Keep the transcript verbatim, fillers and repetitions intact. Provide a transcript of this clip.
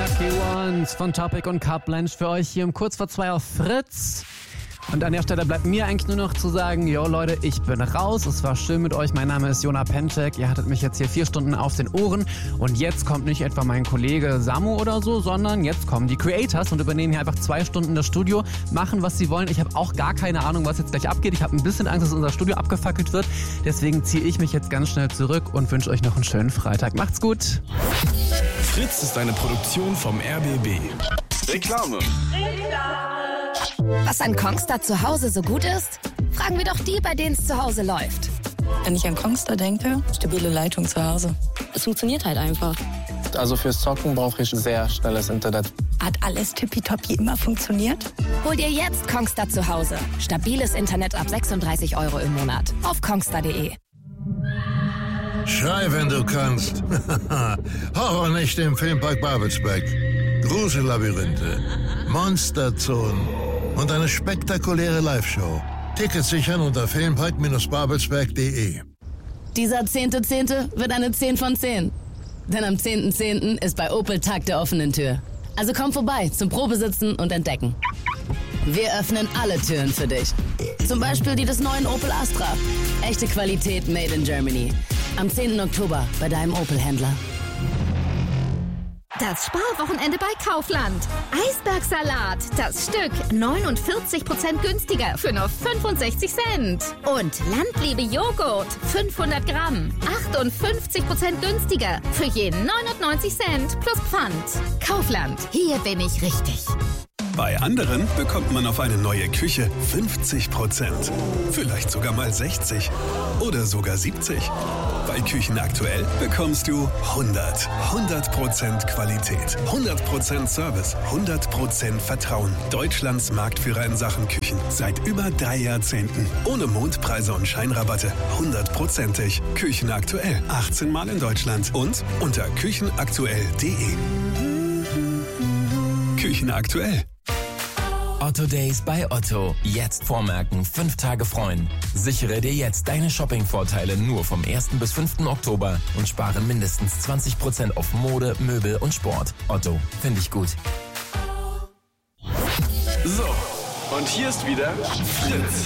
Lucky Ones von Topic und Carte Blanche für euch hier um kurz vor zwei auf Fritz. Und an der Stelle bleibt mir eigentlich nur noch zu sagen, yo Leute, ich bin raus. Es war schön mit euch. Mein Name ist Jona Penczek. Ihr hattet mich jetzt hier vier Stunden auf den Ohren. Und jetzt kommt nicht etwa mein Kollege Samu oder so, sondern jetzt kommen die Creators und übernehmen hier einfach zwei Stunden das Studio, machen, was sie wollen. Ich habe auch gar keine Ahnung, was jetzt gleich abgeht. Ich habe ein bisschen Angst, dass unser Studio abgefackelt wird. Deswegen ziehe ich mich jetzt ganz schnell zurück und wünsche euch noch einen schönen Freitag. Macht's gut. Fritz ist eine Produktion vom R B B. Reklame. Was an Kongstar zu Hause so gut ist? Fragen wir doch die, bei denen es zu Hause läuft. Wenn ich an Kongstar denke, stabile Leitung zu Hause. Es funktioniert halt einfach. Also fürs Zocken brauche ich sehr schnelles Internet. Hat alles tippitoppi immer funktioniert? Hol dir jetzt Kongstar zu Hause. Stabiles Internet ab sechsunddreißig Euro im Monat. Auf kongstar punkt de. Schrei, wenn du kannst. Horrornächte im Filmpark Babelsberg. Grusellabyrinthe, Monsterzonen und eine spektakuläre Live-Show. Tickets sichern unter filmpark babelsberg punkt de. Dieser zehnte Zehnte wird eine zehn von zehn. Denn am zehnten Zehnten ist bei Opel Tag der offenen Tür. Also komm vorbei zum Probesitzen und Entdecken. Wir öffnen alle Türen für dich. Zum Beispiel die des neuen Opel Astra. Echte Qualität made in Germany. Am zehnten Oktober bei deinem Opel-Händler. Das Sparwochenende bei Kaufland. Eisbergsalat, das Stück neunundvierzig Prozent günstiger für nur fünfundsechzig Cent. Und Landliebe Joghurt, fünfhundert Gramm, achtundfünfzig Prozent günstiger für jeden neunundneunzig Cent plus Pfand. Kaufland, hier bin ich richtig. Bei anderen bekommt man auf eine neue Küche fünfzig Prozent. Vielleicht sogar mal sechzig oder sogar siebzig. Bei Küchen aktuell bekommst du hundert. hundert Prozent Qualität, hundert Prozent Service, hundert Prozent Vertrauen. Deutschlands Marktführer in Sachen Küchen. Seit über drei Jahrzehnten. Ohne Mondpreise und Scheinrabatte. hundertprozentig. Küchen aktuell. achtzehn Mal in Deutschland. Und unter küchenaktuell punkt de. Küchen aktuell. Otto Days bei Otto. Jetzt vormerken, fünf Tage freuen. Sichere dir jetzt deine Shopping-Vorteile nur vom ersten bis fünften Oktober und spare mindestens zwanzig Prozent auf Mode, Möbel und Sport. Otto, finde ich gut. So, und hier ist wieder Fritz.